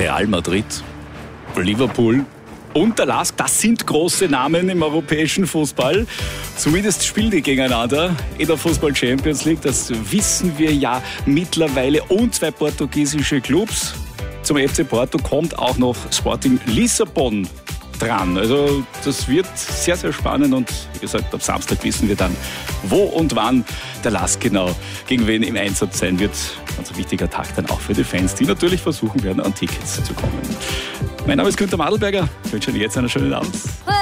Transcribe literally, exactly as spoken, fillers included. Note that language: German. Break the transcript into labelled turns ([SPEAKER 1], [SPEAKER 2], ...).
[SPEAKER 1] Real Madrid, Liverpool und der L A S K, das sind große Namen im europäischen Fußball. Zumindest spielen die gegeneinander in der Fußball Champions League. Das wissen wir ja mittlerweile. Und zwei portugiesische Clubs. Zum F C Porto kommt auch noch Sporting Lissabon dran. Also das wird sehr, sehr spannend. Und wie gesagt, ab Samstag wissen wir dann, wo und wann der L A S K genau gegen wen im Einsatz sein wird. Ganz ein wichtiger Tag dann auch für die Fans, die natürlich versuchen werden, an Tickets zu kommen. Mein Name ist Günther Madelberger. Ich wünsche Ihnen jetzt einen schönen Abend.